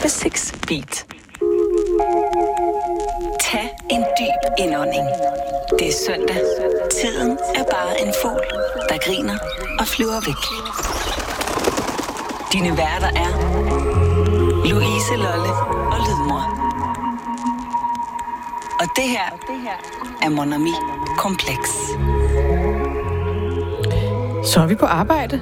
6 Beat. Tag en dyb indånding. Det er søndag. Tiden er bare en fugl, der griner og flyver væk. Dine værter er Louise Lolle og Lydmor. Og det her er Mon Ami Kompleks. Så er vi på arbejde.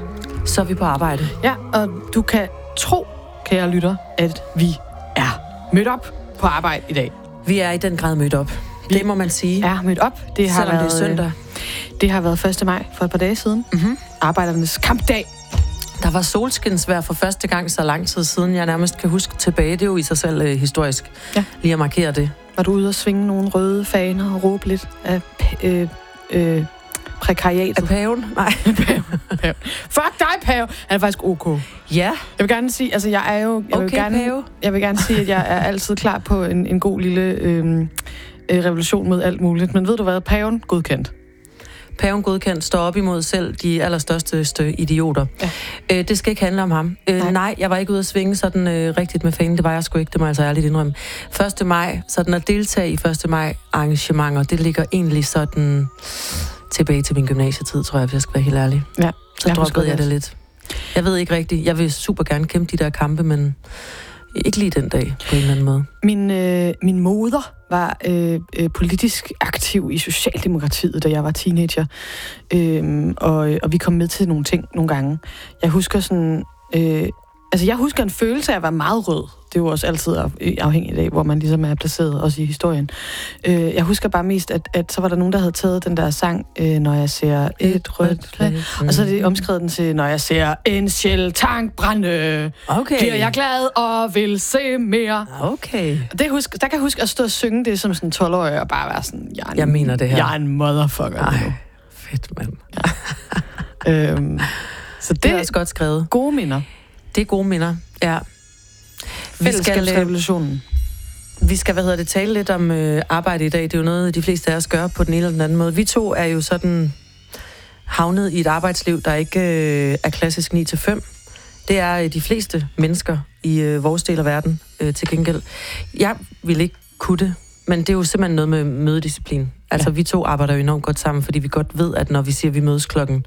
Ja, og du kan tro, kære lytter, at vi er mødt op på arbejde i dag. Vi er i den grad mødt op. Det må man sige. Er mødt op. Det har Selvom været, det er søndag. Det har været 1. maj for et par dage siden. Mm-hmm. Arbejdernes kampdag. Der var solskinsvejr for første gang så lang tid siden, jeg nærmest kan huske tilbage. Det er jo i sig selv historisk. Ja. Lige at markere det. Var du ude og svinge nogle røde faner og råbe lidt af prekariatet? Af paven? Nej. Fuck dig, pave! Han er faktisk ok. Ja. Jeg vil gerne sige, altså jeg er jo... Jeg vil gerne sige, at jeg er altid klar på en god lille revolution mod alt muligt. Men ved du hvad? Paven godkendt. Paven godkendt står op imod selv de allerstørste idioter. Ja. Det skal ikke handle om ham. Nej, jeg var ikke ude at svinge sådan rigtigt med fanen. Det var jeg sgu ikke, det må jeg altså ærligt indrømme. 1. maj, sådan at deltage i 1. maj arrangementer, det ligger egentlig sådan tilbage til min gymnasietid, tror jeg, hvis jeg skal være helt ærlig. Ja, så droppede jeg det lidt. Jeg ved ikke rigtigt. Jeg vil super gerne kæmpe de der kampe, men ikke lige den dag, på en eller anden måde. Min moder var politisk aktiv i Socialdemokratiet, da jeg var teenager. Og vi kom med til nogle ting nogle gange. Jeg husker sådan... jeg husker en følelse af at være meget rød. Det er jo også altid afhængigt af, hvor man ligesom er placeret, også i historien. Jeg husker bare mest, at så var der nogen, der havde taget den der sang, når jeg ser et rødt flag. Og så er det omskrevet den til, når jeg ser en Shell-tank brænde. Okay. Bliver jeg glad og vil se mere. Okay. Der kan jeg huske at stå og synge det som sådan 12-årig og bare være sådan, jeg mener det her. Jeg er en motherfucker. Ej, fedt, mand. Ja. Så det er også godt skrevet. Gode minder. Det er gode minder, ja. Fællesskabsrevolutionen. Vi skal, tale lidt om arbejde i dag. Det er jo noget, de fleste af os gør på den ene eller den anden måde. Vi to er jo sådan havnet i et arbejdsliv, der ikke er klassisk 9-5. Det er de fleste mennesker i vores del af verden til gengæld. Jeg vil ikke kunne det, men det er jo simpelthen noget med mødedisciplin. Altså, vi to arbejder jo enormt godt sammen, fordi vi godt ved, at når vi siger, at vi mødes klokken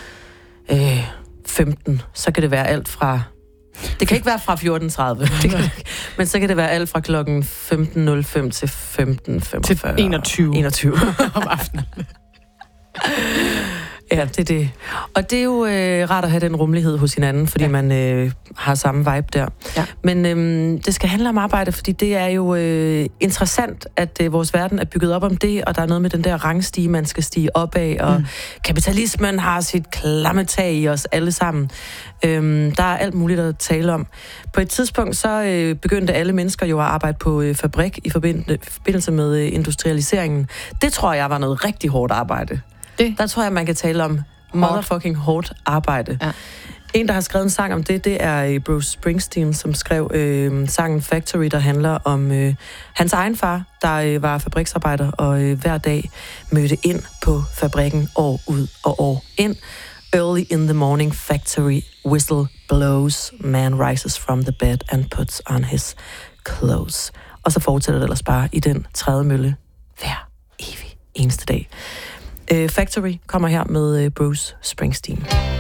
15, så kan det være alt fra... Det kan ikke være fra 14.30, men så kan det være alt fra klokken 15.05 til 15.45. Til 21 om aftenen. Ja, det er det. Og det er jo rart at have den rummelighed hos hinanden, fordi man har samme vibe der. Ja. Men det skal handle om arbejde, fordi det er jo interessant, at vores verden er bygget op om det, og der er noget med den der rangstige, man skal stige op af, og kapitalismen har sit klamme tag i os alle sammen. Der er alt muligt at tale om. På et tidspunkt så begyndte alle mennesker jo at arbejde på fabrik i forbindelse med industrialiseringen. Det tror jeg var noget rigtig hårdt arbejde. Der tror jeg, man kan tale om motherfucking hårdt arbejde. Ja. En, der har skrevet en sang om det er Bruce Springsteen, som skrev sangen Factory, der handler om hans egen far, der var fabriksarbejder og hver dag mødte ind på fabrikken år ud og år ind. Early in the morning, factory whistle blows. Man rises from the bed and puts on his clothes. Og så fortsætter det ellers bare i den trædemølle hver evig eneste dag. Factory kommer her med Bruce Springsteen.